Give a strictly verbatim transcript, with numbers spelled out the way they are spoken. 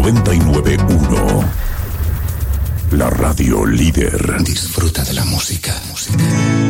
noventa y nueve punto uno. La radio líder. Disfruta de la música. música.